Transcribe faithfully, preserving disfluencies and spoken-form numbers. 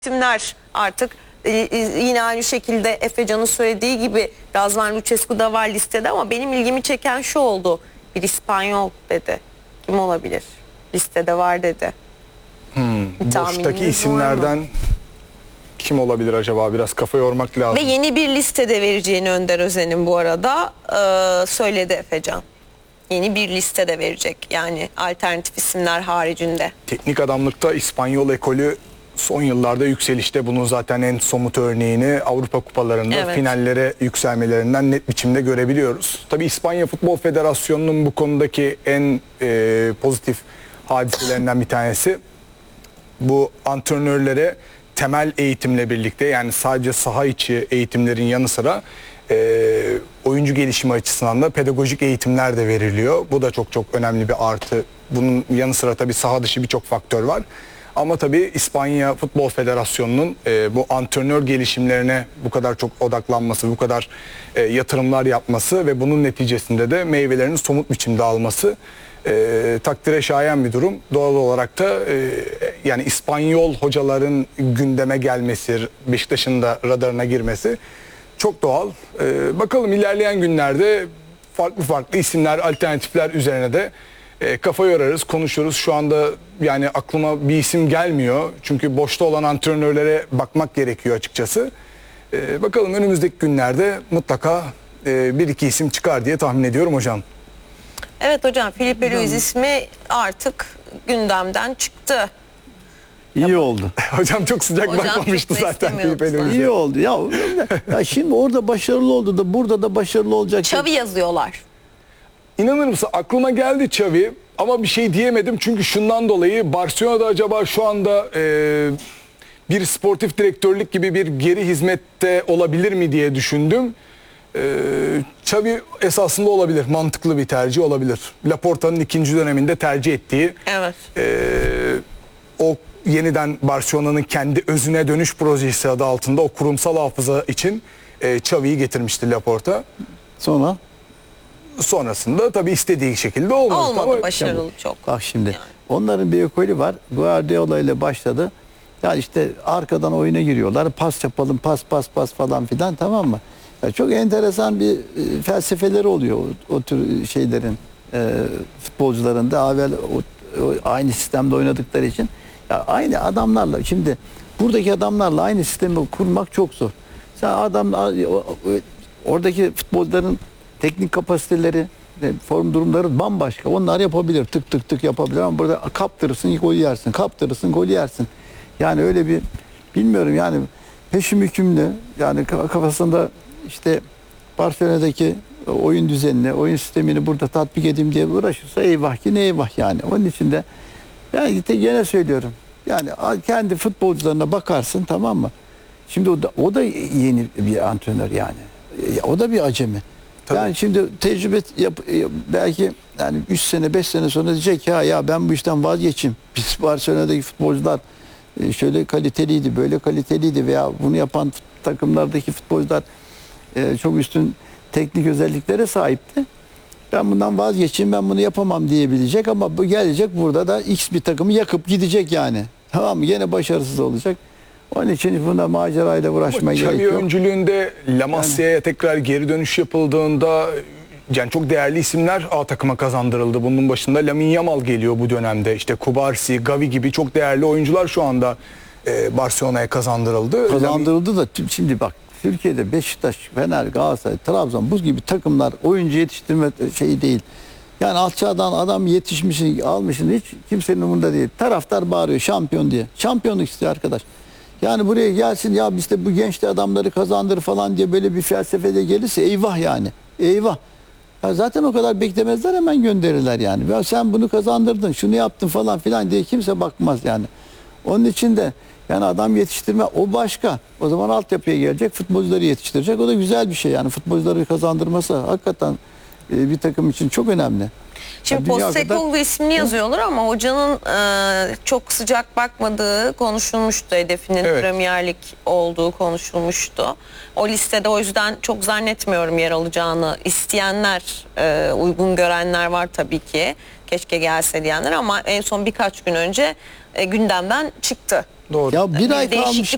isimler artık e, yine aynı şekilde Efecan'ın söylediği gibi Razvan Lucescu da var listede ama benim ilgimi çeken şu oldu. Bir İspanyol dedi. Kim olabilir? Listede var dedi. Hmm, boştaki isimlerden kim olabilir acaba? Biraz kafa yormak lazım. Ve yeni bir listede vereceğini Önder Özen'in bu arada e, söyledi Efecan. Yeni bir listede verecek. Yani alternatif isimler haricinde. Teknik adamlıkta İspanyol ekolü son yıllarda yükselişte. Bunun zaten en somut örneğini Avrupa kupalarında Evet. finallere yükselmelerinden net biçimde görebiliyoruz. Tabii İspanya Futbol Federasyonu'nun bu konudaki en e, pozitif hadiselerinden bir tanesi. Bu antrenörlere temel eğitimle birlikte, yani sadece saha içi eğitimlerin yanı sıra e, oyuncu gelişimi açısından da pedagojik eğitimler de veriliyor. Bu da çok çok önemli bir artı. Bunun yanı sıra tabii saha dışı birçok faktör var. Ama tabii İspanya Futbol Federasyonu'nun e, bu antrenör gelişimlerine bu kadar çok odaklanması, bu kadar e, yatırımlar yapması ve bunun neticesinde de meyvelerini somut biçimde alması e, takdire şayan bir durum. Doğal olarak da e, yani İspanyol hocaların gündeme gelmesi, Beşiktaş'ın da radarına girmesi çok doğal. E, bakalım ilerleyen günlerde farklı farklı isimler, alternatifler üzerine de E, kafa yorarız, konuşuruz. Şu anda yani aklıma bir isim gelmiyor. Çünkü boşta olan antrenörlere bakmak gerekiyor açıkçası. E, bakalım önümüzdeki günlerde mutlaka e, bir iki isim çıkar diye tahmin ediyorum hocam. Evet hocam, Filipe Luis ismi artık gündemden çıktı. İyi oldu. Hocam çok sıcak Hocam bakmamıştı çok da zaten Filipe istemiyordu Luis'e. İyi oldu. Ya, ya şimdi orada başarılı oldu da burada da başarılı olacak. Xavi yazıyorlar. İnanır mısın, aklıma geldi Xavi ama bir şey diyemedim çünkü şundan dolayı Barcelona'da acaba şu anda e, bir sportif direktörlük gibi bir geri hizmette olabilir mi diye düşündüm. E, Xavi esasında olabilir, mantıklı bir tercih olabilir. Laporta'nın ikinci döneminde tercih ettiği Evet. e, o yeniden Barcelona'nın kendi özüne dönüş projesi adı altında o kurumsal hafıza için e, Xavi'yi getirmişti Laporta. Sonra Sonrasında tabii istediği şekilde olmadı. Olmadı, ama başarılı çok. bak şimdi onların bir ekolü var. Guardiola ile başladı. Ya işte arkadan oyuna giriyorlar. Pas yapalım, pas pas pas falan filan, tamam mı? Ya çok enteresan bir e, felsefeleri oluyor o, o tür şeylerin, e, futbolcuların da evvel o, o, aynı sistemde oynadıkları için. Ya aynı adamlarla, şimdi buradaki adamlarla aynı sistemi kurmak çok zor. Sen adam o, o, oradaki futbolcuların teknik kapasiteleri, form durumları bambaşka. Onlar yapabilir. Tık tık tık yapabilir ama burada kaptırırsın, golü yersin. Kaptırırsın, golü yersin. Yani öyle bir, bilmiyorum yani, peşim hükümlü. Yani kafasında işte Barcelona'daki oyun düzenini, oyun sistemini burada tatbik edeyim diye uğraşırsa eyvah ki ne eyvah yani. Onun için de ben gene söylüyorum. Yani kendi futbolcularına bakarsın, tamam mı? Şimdi o da, o da yeni bir antrenör yani. O da bir acemi. Tabii. Yani şimdi tecrübe yap, belki yani üç sene beş sene sonra diyecek ya ya ben bu işten vazgeçeyim. Biz Barcelona'daki futbolcular şöyle kaliteliydi, böyle kaliteliydi veya bunu yapan takımlardaki futbolcular çok üstün teknik özelliklere sahipti. Ben bundan vazgeçeyim, ben bunu yapamam diyebilecek ama bu gelecek burada da X bir takımı yakıp gidecek yani. Tamam mı? Gene başarısız olacak. Onun için buna macerayla uğraşmaya gerek yok. Xavi öncülüğünde La Masia'ya yani tekrar geri dönüş yapıldığında yani çok değerli isimler A takıma kazandırıldı. Bunun başında Lamine Yamal geliyor bu dönemde. İşte Kubarsi, Gavi gibi çok değerli oyuncular şu anda e, Barcelona'ya kazandırıldı. Kazandırıldı da şimdi bak, Türkiye'de Beşiktaş, Fener, Galatasaray, Trabzon bu gibi takımlar oyuncu yetiştirme şeyi değil. Yani alçadan adam yetişmişsin, almışsın, hiç kimsenin umurunda değil. Taraftar bağırıyor şampiyon diye. Şampiyonluk istiyor arkadaş. Yani buraya gelsin ya biz de bu gençli adamları kazandır falan diye böyle bir felsefede gelirse eyvah yani. Eyvah. Ya zaten o kadar beklemezler, hemen gönderirler yani. Ya sen bunu kazandırdın, şunu yaptın falan filan diye kimse bakmaz yani. Onun için de yani adam yetiştirme o başka. O zaman altyapıya gelecek, futbolcuları yetiştirecek. O da güzel bir şey yani. Futbolcuları kazandırması hakikaten e, bir takım için çok önemli. Şimdi Postecoglou ismini yazıyorlar ama hocanın e, çok sıcak bakmadığı konuşulmuştu. Hedefinin evet. Premier Lig olduğu konuşulmuştu. O listede o yüzden çok zannetmiyorum yer alacağını. İsteyenler, e, uygun görenler var tabii ki. Keşke gelse diyenler ama en son birkaç gün önce e, gündemden çıktı. Doğru. Ya bir ay değişiklik kalmış.